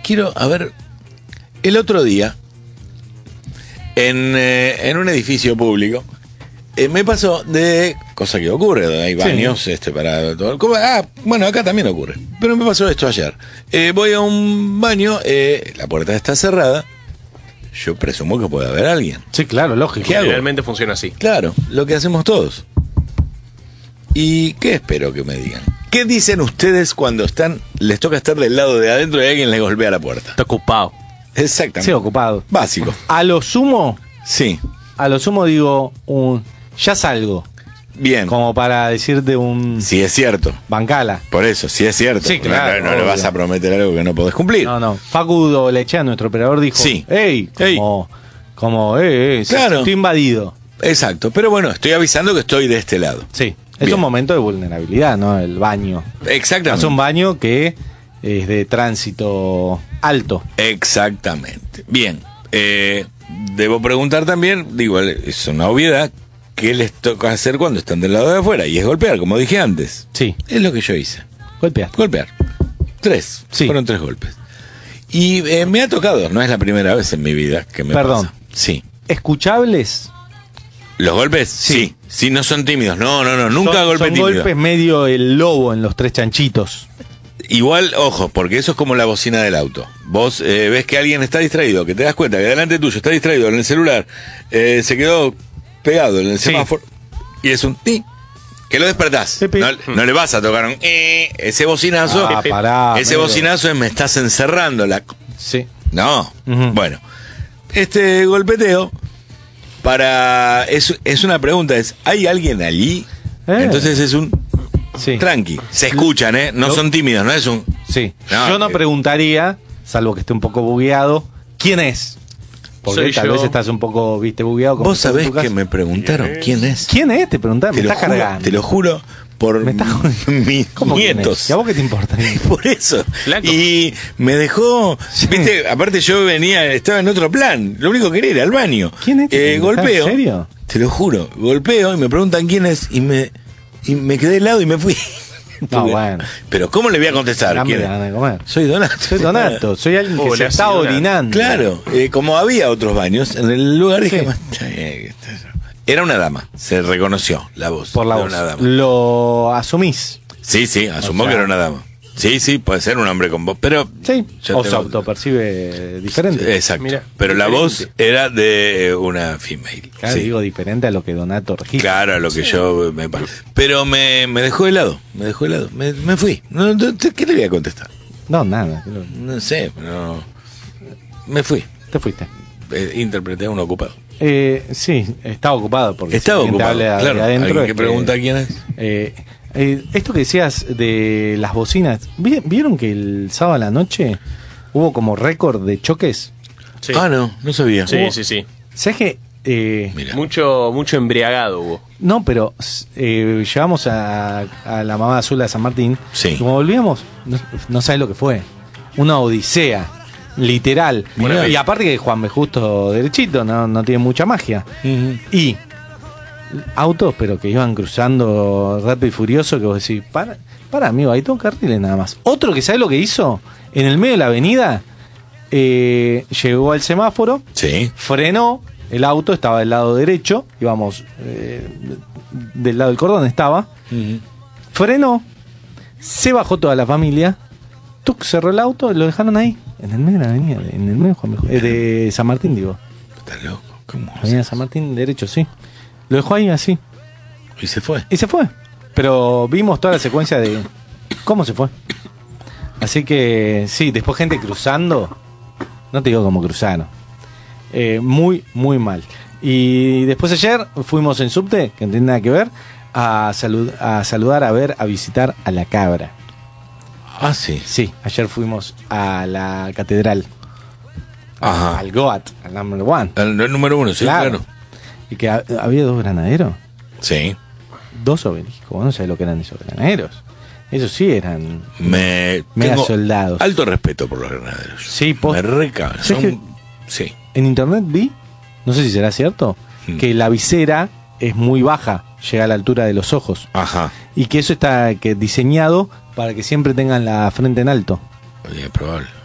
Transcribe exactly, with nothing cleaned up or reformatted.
quiero, a ver, el otro día, en, eh, en un edificio público, eh, me pasó de, cosa que ocurre, donde hay baños sí. este para todo. Como, ah, bueno, acá también ocurre, pero me pasó esto ayer. Eh, voy a un baño, eh, la puerta está cerrada, yo presumo que puede haber alguien. Sí, claro, lógico. ¿Qué hago? Generalmente funciona así. Claro, lo que hacemos todos. ¿Y qué espero que me digan? ¿Qué dicen ustedes cuando están, les toca estar del lado de adentro y alguien les golpea la puerta? Está ocupado. Exactamente. Sí, ocupado. Básico. A lo sumo, Sí. a lo sumo digo, un ya salgo. Bien. Como para decirte un Sí es cierto. bancala. Por eso, sí es cierto. Sí, claro, No, no, no le obvio. vas a prometer algo que no podés cumplir. No, no. Facu Lechea, nuestro operador, dijo, Sí. ey, como, como, eh, eh, Claro. estoy invadido. Exacto. Pero bueno, estoy avisando que estoy de este lado. Sí. Es Bien. un momento de vulnerabilidad, ¿no? El baño. Exactamente. Es un baño que es de tránsito alto. Exactamente. Bien. Eh, debo preguntar también, digo, es una obviedad, ¿qué les toca hacer cuando están del lado de afuera? Y es golpear, como dije antes. Sí. Es lo que yo hice. Golpeaste. Golpear. Tres. Sí. Fueron tres golpes. Y eh, me ha tocado, no es la primera vez en mi vida que me Perdón. pasa. Sí. ¿Escuchables? ¿Los golpes? Sí. Sí. Sí, no son tímidos. No, no, no. Nunca son, golpe son tímido. golpes medio el lobo en los tres chanchitos. Igual, ojo, porque eso es como la bocina del auto. Vos eh, ves que alguien está distraído, que te das cuenta que delante tuyo está distraído en el celular, eh, se quedó pegado en el Sí. semáforo y es un ti, que lo despertás. Pepe. No, no le vas a tocar un eh, ese bocinazo. Ah, pará, ese medio. bocinazo es me estás encerrando la. Sí. No. Ujú. Bueno, este golpeteo para es, es una pregunta, es ¿hay alguien allí? Eh. Entonces es un Sí. tranqui. Se escuchan, ¿eh? No Lo- son tímidos, no es un. Sí. No, Yo no que- preguntaría, salvo que esté un poco bugueado, ¿quién es? Porque Soy tal yo. vez estás un poco, viste, bugueado. como Vos estás en sabés tu casa. que me preguntaron quién es. ¿Quién es? Te preguntaron, me Te lo, estás juro, cargando. te lo juro por Me estás jodiendo. mis ¿Cómo quién es? nietos. ¿Y a vos qué te importa? Por eso. Flaco. Y me dejó, Sí. viste, aparte yo venía, estaba en otro plan. Lo único que quería era al baño. ¿Quién es? Eh, ¿Estás golpeo. en serio? Te lo juro. Golpeo y me preguntan quién es y me y me quedé helado y me fui. No, Porque- bueno. Pero ¿cómo le voy a contestar? Hambre, ¿Quién es? ganas de comer. Soy Donato. Soy Donato, soy alguien que Oh, se le está hace Donato. orinando. Claro, eh, como había otros baños en el lugar, dije, Sí. "Man, eh, era una dama, se reconoció la voz. Por la era voz. una dama. Lo asumís. Sí, sí, asumo O sea- que era una dama. Sí, sí, puede ser un hombre con voz, pero... Sí. yo O se tengo- autopercibe diferente. Exacto, Mira, pero la diferente. voz era de una female. Claro, sí. digo diferente a lo que Donato registra. Claro, a lo que yo me parece. Pero me, me dejó helado, me dejó helado, me, me fui. No, no, ¿qué le voy a contestar? No, nada. creo- No sé, pero... Me fui, Te fuiste. Eh, interpreté a un ocupado. Eh, sí, estaba ocupado porque Estaba si alguien te ocupado, habla de claro. adentro ¿Alguien es que pregunta quién es? eh, eh, esto que decías de las bocinas, ¿vi- ¿vieron que el sábado a la noche hubo como récord de choques? Sí. Ah, no, no sabía. Sí, Hubo- sí, sí. ¿Sabes que eh, Mira. Mucho, mucho embriagado hubo. no, pero eh, llevamos a, a la mamá azul de San Martín. Sí. Y como volvíamos, no, no sabes lo que fue. Una odisea, literal. Mirá. Y aparte que Juan B. Justo derechito, no, no tiene mucha magia. Ujú. Y autos, pero que iban cruzando rápido y furioso, que vos decís, para, para amigo, hay dos carriles nada más. Otro que sabe lo que hizo, en el medio de la avenida, eh, llegó al semáforo, Sí. frenó, el auto estaba del lado derecho, íbamos eh, del lado del cordón estaba, Ujú. frenó, se bajó toda la familia, tuc, cerró el auto, lo dejaron ahí, en el medio de la avenida, en el medio de, Juan B. eh, de San Martín, digo. Está loco. ¿Cómo? Avenida San Martín, derecho, sí. Lo dejó ahí así. Y se fue. Y se fue. Pero vimos toda la secuencia de cómo se fue. Así que sí, después gente cruzando. No te digo cómo cruzaron. Eh, muy, muy mal. Y después ayer fuimos en subte, que no tiene nada que ver, a, salud a saludar, a ver, a visitar a la cabra. Ah, sí. Sí, ayer fuimos a la catedral. Ajá. Al Goat, al number one. El, el número uno, sí, Claro. claro. Y que ha- había dos granaderos. Sí. Dos obeliscos. Vos no sabés lo que eran esos granaderos. Esos sí eran Me mega tengo soldados. alto respeto por los granaderos. Sí, post- Me recaban. ¿Sabes Son... Sí. En internet vi, no sé si será cierto, Mm. que la visera es muy baja, llega a la altura de los ojos. Ajá. Y que eso está que diseñado para que siempre tengan la frente en alto. Oye, es probable.